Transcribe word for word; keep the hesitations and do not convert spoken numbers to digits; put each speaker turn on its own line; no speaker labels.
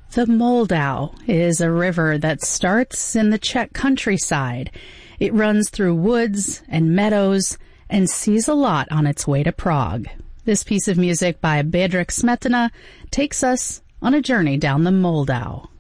The Moldau is a river that starts in the Czech countryside. It runs through woods and meadows and sees a lot on its way to Prague. This piece of music by Bedřich Smetana takes us on a journey down the Moldau.